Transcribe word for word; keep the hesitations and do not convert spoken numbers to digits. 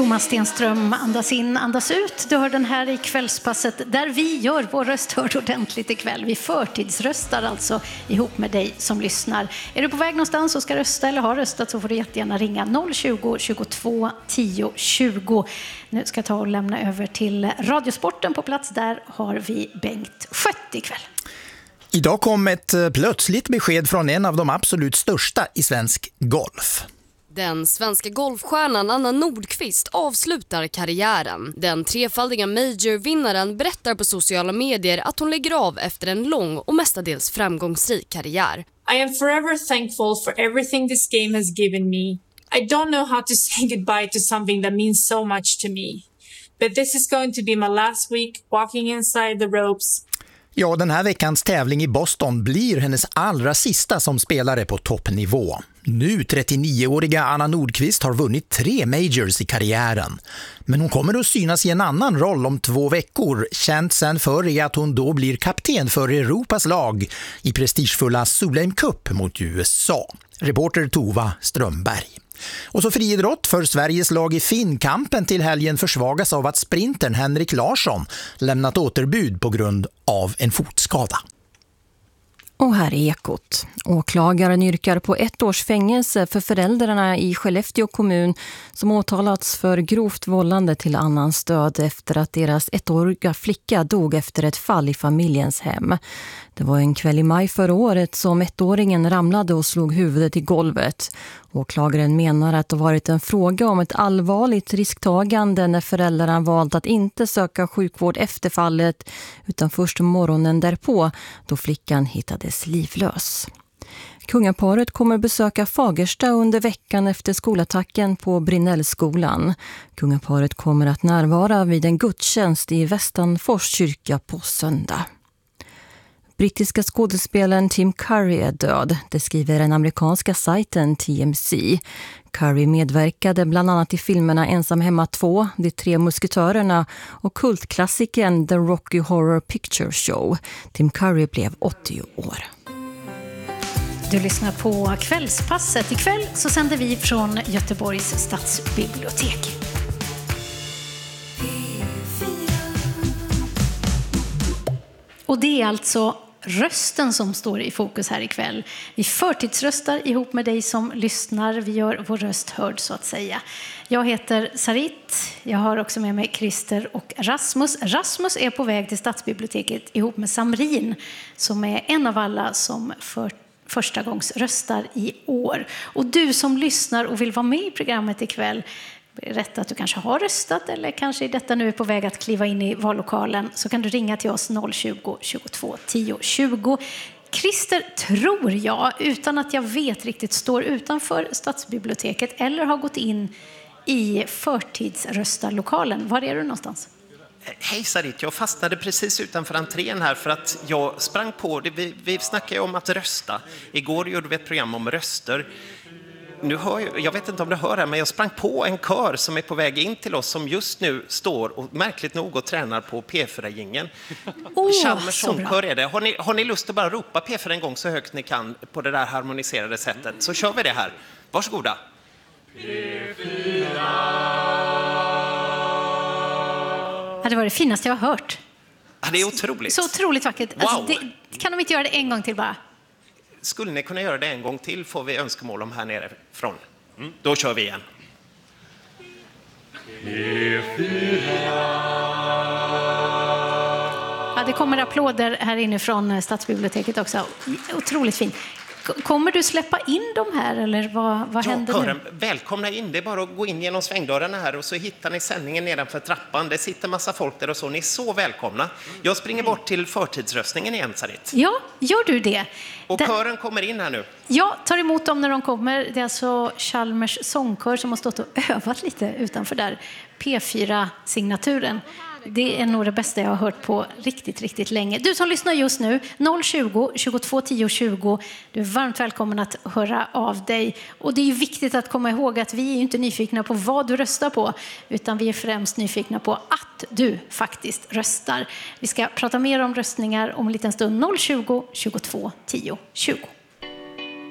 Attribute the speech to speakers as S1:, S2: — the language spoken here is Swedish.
S1: Thomas Stenström, andas in, andas ut. Du hör den här i kvällspasset där vi gör vår röst hörd ordentligt ikväll. Vi förtidsröstar alltså ihop med dig som lyssnar. Är du på väg någonstans och ska rösta eller har röstat så får du jättegärna ringa noll tjugo, tjugotvå, tio, tjugo. Nu ska jag ta och lämna över till Radiosporten. På plats där har vi Bengt Skött ikväll.
S2: Idag kom ett plötsligt besked från en av de absolut största i svensk golf.
S3: Den svenska golfstjärnan Anna Nordqvist avslutar karriären. Den trefaldiga major-vinnaren berättar på sociala medier att hon lägger av efter en lång och mestadels framgångsrik karriär.
S4: I am forever thankful for everything this game has given me. I don't know how to say goodbye to something that means so much to me. But this is going to be my last week walking inside the ropes.
S2: Ja, den här veckans tävling i Boston blir hennes allra sista som spelare på toppnivå. Nu trettionioåriga Anna Nordqvist har vunnit tre majors i karriären. Men hon kommer att synas i en annan roll om två veckor. Känt sen förr är att hon då blir kapten för Europas lag i prestigefulla Solheim Cup mot U S A. Reporter Tova Strömberg. Och så friidrott för Sveriges lag i Finnkampen till helgen försvagas av att sprintern Henrik Larsson lämnat återbud på grund av en fotskada.
S5: Och här är Ekot. Åklagaren yrkar på ett års fängelse för föräldrarna i Skellefteå kommun som åtalats för grovt vållande till annans död efter att deras ettåriga flicka dog efter ett fall i familjens hem. Det var en kväll i maj förra året som ettåringen ramlade och slog huvudet i golvet. Åklagaren menar att det varit en fråga om ett allvarligt risktagande när föräldrarna valt att inte söka sjukvård efter fallet utan först morgonen därpå då flickan hittades livlös. Kungaparet kommer besöka Fagersta under veckan efter skolattacken på Brinnellskolan. Kungaparet kommer att närvara vid en gudstjänst i Västanfors kyrka på söndag. Brittiska skådespelaren Tim Curry är död, det skriver den amerikanska sajten T M C. Curry medverkade bland annat i filmerna Ensam hemma två, De tre musketörerna och kultklassikern The Rocky Horror Picture Show. Tim Curry blev åttio år.
S1: Du lyssnar på Kvällspasset. Ikväll så sänder vi från Göteborgs stadsbibliotek. Och det är alltså rösten som står i fokus här ikväll. Vi förtidsröstar ihop med dig som lyssnar. Vi gör vår röst hörd så att säga. Jag heter Sarit. Jag har också med mig Christer och Rasmus. Rasmus är på väg till stadsbiblioteket ihop med Samrin som är en av alla som för första gångs röstar i år. Och du som lyssnar och vill vara med i programmet ikväll, berätta att du kanske har röstat eller kanske i detta nu är på väg att kliva in i vallokalen, så kan du ringa till oss noll tjugo, tjugotvå, tio, tjugo. Christer, tror jag, utan att jag vet riktigt, står utanför stadsbiblioteket eller har gått in i förtidsröstarlokalen. Var är du någonstans?
S6: Hej Sarit, jag fastnade precis utanför entrén här för att jag sprang på det. Vi, vi snackade ju om att rösta. Igår gjorde vi ett program om röster. Nu hör jag, jag vet inte om du hör det, men jag sprang på en kör som är på väg in till oss som just nu står och märkligt nog och tränar på P fyra-jingeln.
S1: Oh,
S6: Chalmers sångkör är det. Har ni, har ni lust att bara ropa P fyra en gång så högt ni kan på det där harmoniserade sättet? Så kör vi det här. Varsågoda. P fyra.
S1: Ja, det var det finaste jag har hört.
S6: Ja, det är otroligt.
S1: Så otroligt vackert.
S6: Wow.
S1: Alltså, det, kan de inte göra det en gång till bara?
S6: Skulle ni kunna göra det en gång till får vi önskemål om här nere från. Mm. Då kör vi igen.
S1: Ja, det kommer applåder här inifrån stadsbiblioteket också. Otroligt fint. Kommer du släppa in dem här eller vad, vad
S6: ja,
S1: händer
S6: kören,
S1: nu?
S6: Välkomna in. Det är bara att gå in genom svängdörrarna här och så hittar ni sändningen nedanför trappan. Det sitter massa folk där och så. Ni är så välkomna. Jag springer bort till förtidsröstningen igen, Sarit.
S1: Ja, gör du det?
S6: Och
S1: det...
S6: kören kommer in här nu.
S1: Jag tar emot dem när de kommer. Det är alltså Chalmers sångkör som har stått och övat lite utanför där. P fyra-signaturen. Det är nog det bästa jag har hört på riktigt, riktigt länge. Du som lyssnar just nu, noll tjugo, tjugotvå, tio, tjugo. Du är varmt välkommen att höra av dig. Och det är ju viktigt att komma ihåg att vi är ju inte nyfikna på vad du röstar på, utan vi är främst nyfikna på att du faktiskt röstar. Vi ska prata mer om röstningar om en liten stund. noll tjugo, tjugotvå, tio, tjugo.